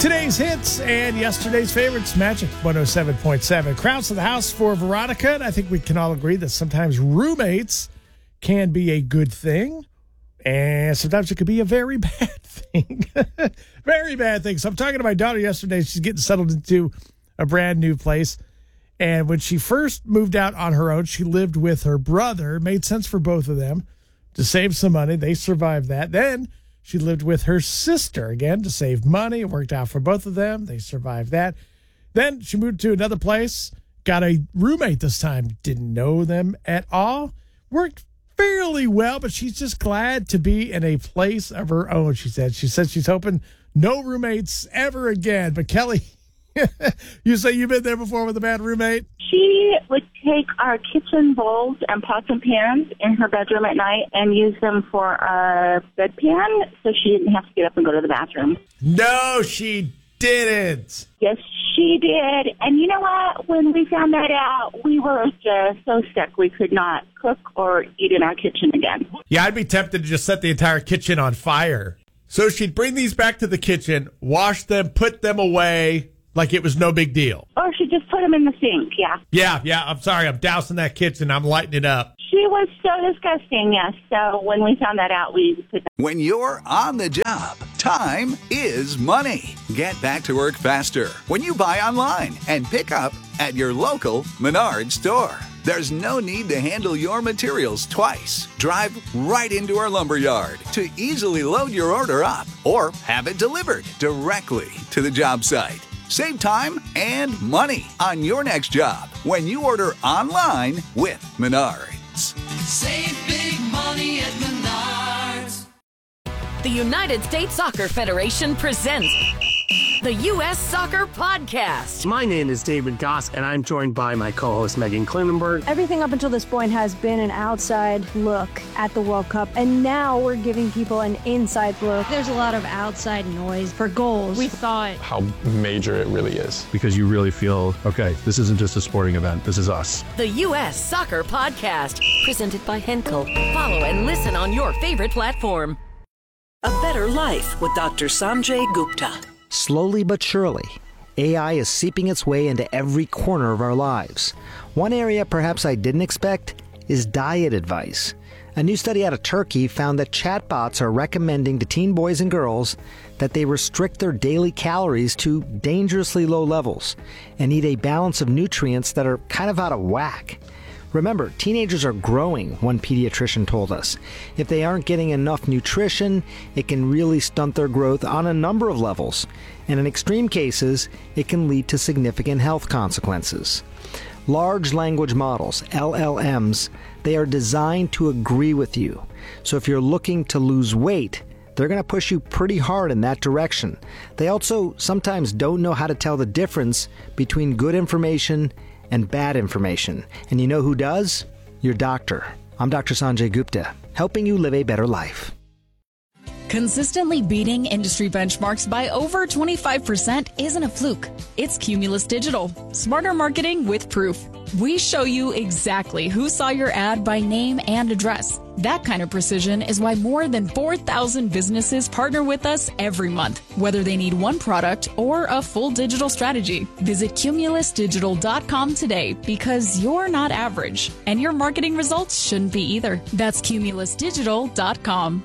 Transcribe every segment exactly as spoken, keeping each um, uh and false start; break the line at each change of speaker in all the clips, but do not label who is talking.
Today's hits and yesterday's favorites, Magic one oh seven point seven. Crowds to the house for Veronica. And I think we can all agree that sometimes roommates can be a good thing. And sometimes it could be a very bad thing. Very bad thing. So I'm talking to my daughter yesterday. She's getting settled into a brand new place. And when she first moved out on her own, she lived with her brother. It made sense for both of them to save some money. They survived that. Then she lived with her sister, again, to save money. It worked out for both of them. They survived that. Then she moved to another place, got a roommate this time. Didn't know them at all. Worked fairly well, but she's just glad to be in a place of her own, she said. She said she's hoping no roommates ever again. But Kelly, you say you've been there before with a bad roommate?
She would take our kitchen bowls and pots and pans in her bedroom at night and use them for a bedpan so she didn't have to get up and go to the bathroom.
No, she didn't.
Yes, she did. And you know what? When we found that out, we were just so sick we could not cook or eat in our kitchen again.
Yeah, I'd be tempted to just set the entire kitchen on fire. So she'd bring these back to the kitchen, wash them, put them away like it was no big deal.
Or she just put them in the sink, yeah.
Yeah, yeah, I'm sorry. I'm dousing that kitchen. I'm lighting it up.
She was so disgusting, yes. So when we found that out, we could not.
When you're on the job, time is money. Get back to work faster when you buy online and pick up at your local Menards store. There's no need to handle your materials twice. Drive right into our lumberyard to easily load your order up or have it delivered directly to the job site. Save time and money on your next job when you order online with Menards.
Save big money at Menards.
The United States Soccer Federation presents the U S Soccer Podcast.
My name is David Goss, and I'm joined by my co-host Megan Klinenberg.
Everything up until this point has been an outside look at the World Cup, and now we're giving people an inside look.
There's a lot of outside noise for goals.
We thought
how major it really is.
Because you really feel, okay, this isn't just a sporting event, this is us.
The U S Soccer Podcast, presented by Henkel. Follow and listen on your favorite platform.
A Better Life with Doctor Sanjay Gupta.
Slowly but surely, A I is seeping its way into every corner of our lives. One area perhaps I didn't expect is diet advice. A new study out of Turkey found that chatbots are recommending to teen boys and girls that they restrict their daily calories to dangerously low levels and eat a balance of nutrients that are kind of out of whack. Remember, teenagers are growing, one pediatrician told us. If they aren't getting enough nutrition, it can really stunt their growth on a number of levels. And in extreme cases, it can lead to significant health consequences. Large language models, L L Ms, they are designed to agree with you. So if you're looking to lose weight, they're going to push you pretty hard in that direction. They also sometimes don't know how to tell the difference between good information and bad information. And you know who does? Your doctor. I'm Doctor Sanjay Gupta, helping you live a better life.
Consistently beating industry benchmarks by over twenty-five percent isn't a fluke. It's Cumulus Digital. Smarter marketing with proof. We show you exactly who saw your ad by name and address. That kind of precision is why more than four thousand businesses partner with us every month, whether they need one product or a full digital strategy. Visit cumulus digital dot com today because you're not average, and your marketing results shouldn't be either. That's cumulus digital dot com.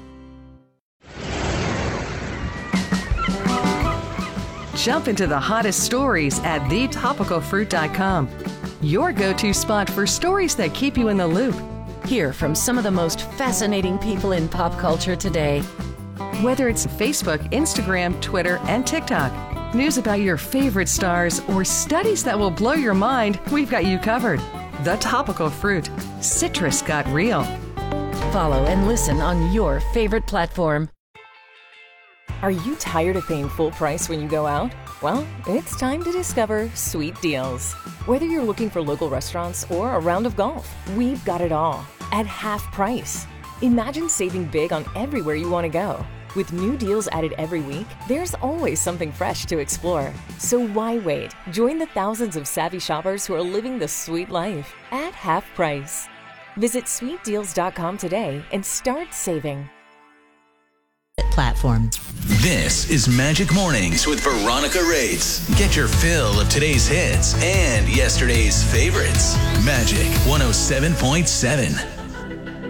Jump into the hottest stories at the topical fruit dot com. Your go-to spot for stories that keep you in the loop.
Hear from some of the most fascinating people in pop culture today.
Whether it's Facebook, Instagram, Twitter, and TikTok, news about your favorite stars, or studies that will blow your mind, we've got you covered. The Topical Fruit. Citrus got real.
Follow and listen on your favorite platform.
Are you tired of paying full price when you go out? Well, it's time to discover Sweet Deals. Whether you're looking for local restaurants or a round of golf, we've got it all at half price. Imagine saving big on everywhere you want to go. With new deals added every week, there's always something fresh to explore. So why wait? Join the thousands of savvy shoppers who are living the sweet life at half price. Visit sweet deals dot com today and start saving.
platform.
This is Magic Mornings with Veronica Rades. Get your fill of today's hits and yesterday's favorites. Magic one oh seven point seven.